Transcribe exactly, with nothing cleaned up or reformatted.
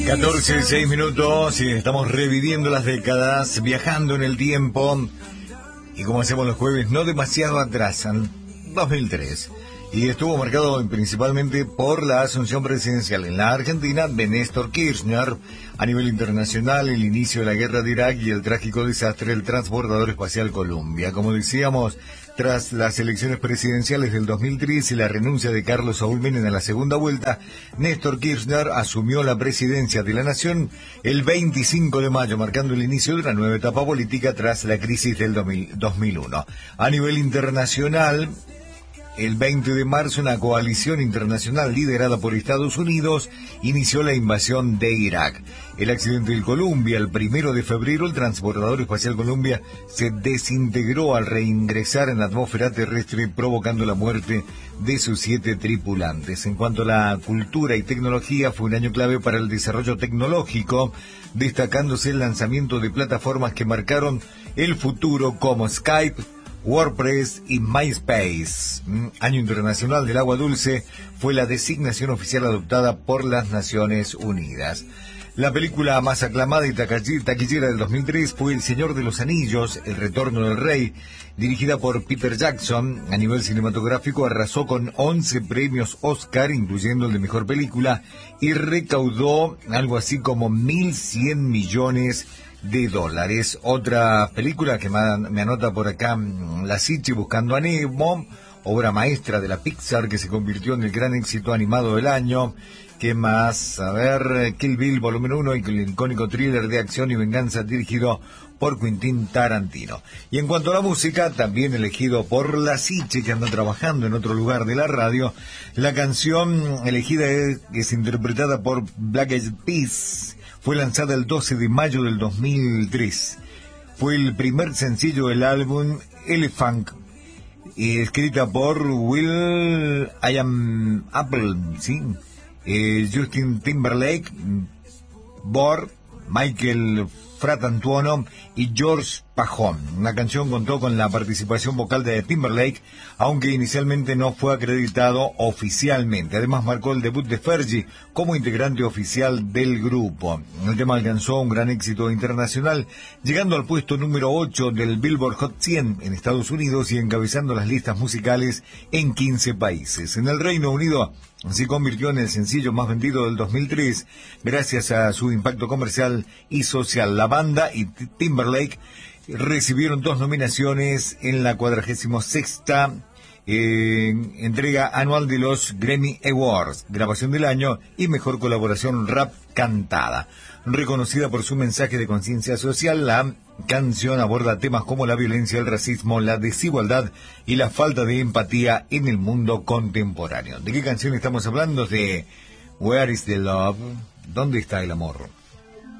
catorce, seis minutos y estamos reviviendo las décadas, viajando en el tiempo. Y como hacemos los jueves, no demasiado atrás, en dos mil tres. Y estuvo marcado principalmente por la asunción presidencial en la Argentina de Néstor Kirchner. A nivel internacional, el inicio de la guerra de Irak y el trágico desastre del transbordador espacial Columbia. Como decíamos, tras las elecciones presidenciales del dos mil tres y la renuncia de Carlos Saúl Menem a la segunda vuelta, Néstor Kirchner asumió la presidencia de la nación el veinticinco de mayo, marcando el inicio de una nueva etapa política tras la crisis del dos mil uno. A nivel internacional, el veinte de marzo, una coalición internacional liderada por Estados Unidos inició la invasión de Irak. El accidente del Columbia, el primero de febrero, el transbordador espacial Columbia se desintegró al reingresar en la atmósfera terrestre, provocando la muerte de sus siete tripulantes. En cuanto a la cultura y tecnología, fue un año clave para el desarrollo tecnológico, destacándose el lanzamiento de plataformas que marcaron el futuro como Skype, WordPress y MySpace. Año Internacional del Agua Dulce fue la designación oficial adoptada por las Naciones Unidas. La película más aclamada y taquillera del dos mil tres fue El Señor de los Anillos, El Retorno del Rey, dirigida por Peter Jackson. A nivel cinematográfico arrasó con once premios Oscar, incluyendo el de Mejor Película, y recaudó algo así como mil cien millones de dólares. Otra película que me anota por acá, La Sichi buscando a Nemo, obra maestra de la Pixar que se convirtió en el gran éxito animado del año. ¿Qué más? A ver, Kill Bill volumen uno, y el icónico thriller de acción y venganza dirigido por Quentin Tarantino. Y en cuanto a la música, también elegido por La Sichi, que anda trabajando en otro lugar de la radio, la canción elegida es, es interpretada por Black Eyed Peas. Fue lanzada el doce de mayo del dos mil tres. Fue el primer sencillo del álbum Elephant, eh, escrita por Will I Am Apple, ¿sí? Eh, Justin Timberlake, Bor, Michael Fratantuono y George Pajón. La canción contó con la participación vocal de Timberlake, aunque inicialmente no fue acreditado oficialmente. Además marcó el debut de Fergie como integrante oficial del grupo. El tema alcanzó un gran éxito internacional, llegando al puesto número ocho del Billboard Hot cien en Estados Unidos y encabezando las listas musicales en quince países. En el Reino Unido se convirtió en el sencillo más vendido del dos mil tres gracias a su impacto comercial y social. La banda y Timberlake recibieron dos nominaciones en la cuadragésima sexta eh, entrega anual de los Grammy Awards, grabación del año y mejor colaboración rap cantada. Reconocida por su mensaje de conciencia social, la canción aborda temas como la violencia, el racismo, la desigualdad y la falta de empatía en el mundo contemporáneo. ¿De qué canción estamos hablando? De Where is the Love? ¿Dónde está el amor?